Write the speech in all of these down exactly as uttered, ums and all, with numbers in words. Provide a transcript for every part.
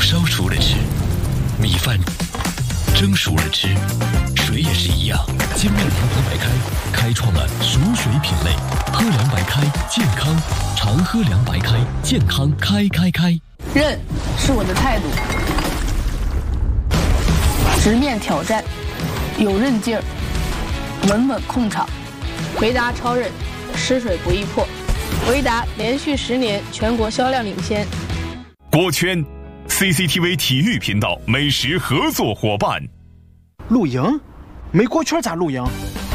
烧熟了吃，米饭蒸熟了吃，水也是一样。金麦郎喝白开，开创了熟水品类。喝凉白开，健康，常喝凉白开，健康开开开。 韧是我的态度，直面挑战，有韧劲儿，稳稳控场。维达超韧，湿水不易破。维达连续十年全国销量领先。 锅圈 C C T V 体育频道美食合作伙伴。 露营？没锅圈咋露营？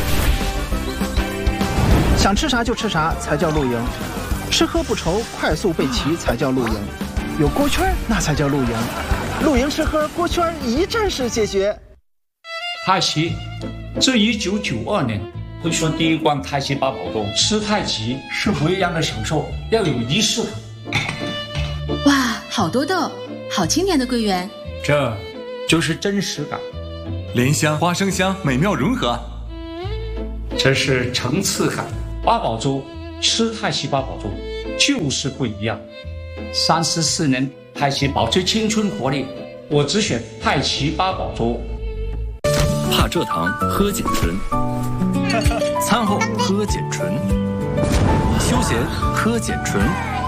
想吃啥就吃啥才叫露营，吃喝不愁，快速备齐才叫露营。有锅圈那才叫露营，露营吃喝锅圈一站式解决。 太极，自一九九二年推出第一罐太极八宝粥，吃太极是不一样的享受，要有仪式感。 哇，好多豆，好青年的桂圆， 这就是真实感。 莲香、花生香美妙融合， 这是层次感。八宝粥，吃太极八宝粥就是不一样。三十四年太极保持青春活力，我只选太极八宝粥。 怕蔗糖喝碱醇，餐后喝碱醇，休闲喝碱醇，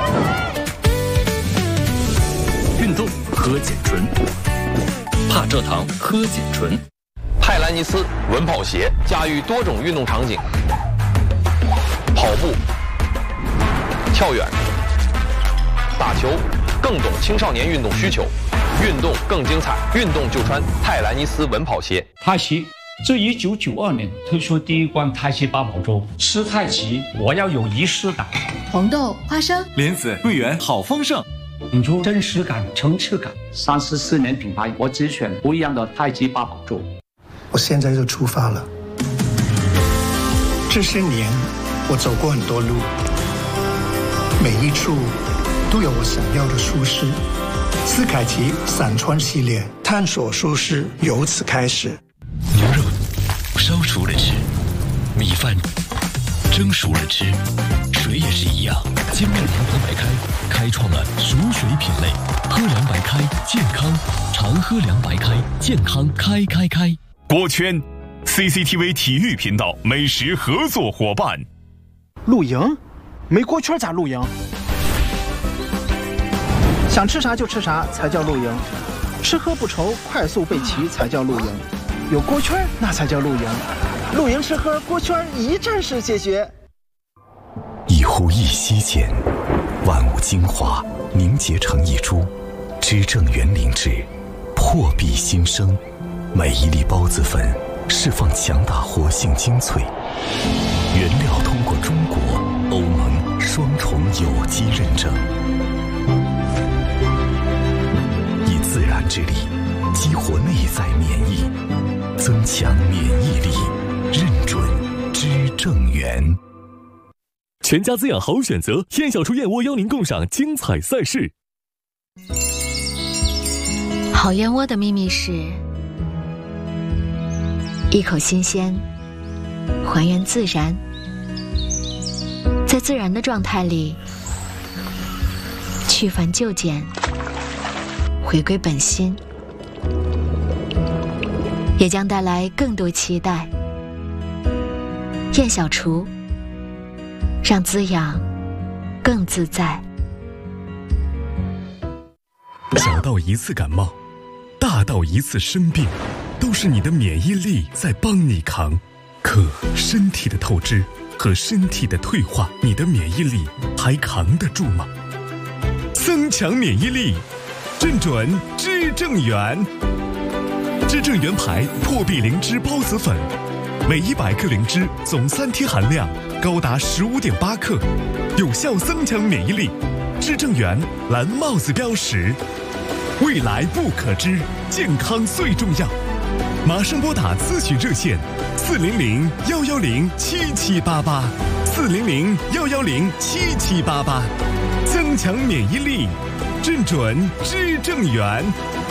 运动喝碱醇，怕蔗糖喝碱醇。 泰兰尼斯稳跑鞋驾驭多种运动场景，跑步、跳远、打球，更懂青少年运动需求，运动更精彩，运动就穿泰兰尼斯稳跑鞋。 太极自一九九二年推出第一罐太极八宝粥，吃太极我要有仪式感。 红豆、花生、 莲子、桂圆好丰盛， 引出真实感、层次感。三十四年品牌，我只选不一样的太极八宝粥。 我现在就出发了。这些年我走过很多路，每一处都有我想要的舒适。斯凯奇伞穿系列，探索舒适由此开始。 牛肉烧熟了吃，米饭蒸熟了吃，水也是一样。金麦郎喝白开，开创了熟水品类。喝凉白开，健康，常喝凉白开，健康开开开。 锅圈 C C T V 体育频道美食合作伙伴。 露营？没锅圈咋露营？想吃啥就吃啥才叫露营，吃喝不愁，快速备齐才叫露营。有锅圈那才叫露营，露营吃喝锅圈一站式解决。 一呼一吸间，万物精华凝结成一株，知正园灵芝，破壁新生。每一粒孢子粉释放强大活性精粹，原料通过中国、欧盟双重有机认证，以自然之力激活内在免疫，增强免疫力，认准知正园。 全家滋养好选择，燕小厨燕窝邀您共赏精彩赛事。 好燕窝的秘密是一口新鲜，还原自然，在自然的状态里去繁就简，回归本心，也将带来更多期待。燕小厨，让滋养更自在。 小到一次感冒，大到一次生病，都是你的免疫力在帮你扛。可身体的透支和身体的退化，你的免疫力还扛得住吗？增强免疫力，认准知正园。知正园牌破壁灵芝孢子粉，每一百克灵芝总三萜含量高达十五点八克，有效增强免疫力。知正园蓝帽子标识，未来不可知，健康最重要。马上拨打咨询热线四零零幺幺零七七八八，四零零幺幺零七七八八，增强免疫力，认准知正园。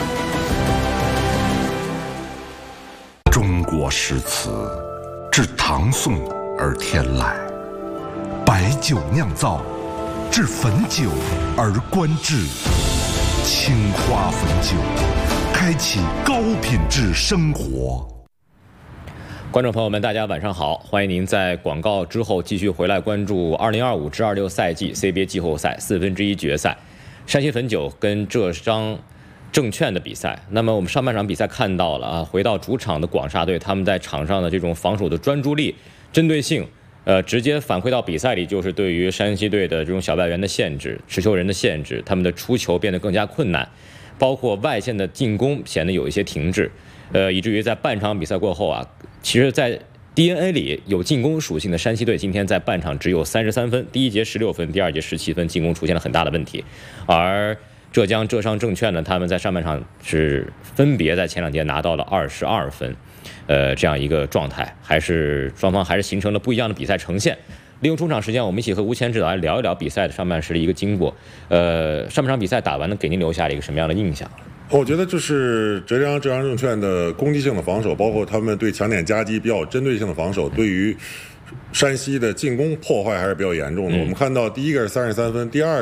中国诗词自唐宋而天来，白酒酿造，至汾酒而观之。 青花汾酒，开启高品质生活。 观众朋友们，大家晚上好！欢迎您在广告之后继续回来关注二零二五至二六赛季 C B A 季后赛四分之一决赛，山西汾酒跟浙商证券的比赛。那么我们上半场比赛看到了啊，回到主场的广厦队，他们在场上的这种防守的专注力、针对性，呃，直接反馈到比赛里，就是对于山西队的这种小外援的限制、持球人的限制，他们的出球变得更加困难，包括外线的进攻显得有一些停滞，呃，以至于在半场比赛过后啊。其实，在 D N A 里有进攻属性的山西队，今天在半场只有三十三分，第一节十六分，第二节十七分，进攻出现了很大的问题。而浙江浙商证券呢，他们在上半场是分别在前两节拿到了二十二分，呃，这样一个状态，还是双方还是形成了不一样的比赛呈现。利用中场时间，我们一起和吴谦指导来聊一聊比赛的上半时的一个经过。呃，上半场比赛打完了，给您留下了一个什么样的印象？ 我觉得就是浙江浙江证券的攻击性的防守，包括他们对强点夹击比较针对性的防守，对于山西的进攻破坏还是比较严重的。嗯、我们看到第一个是三十三分，第二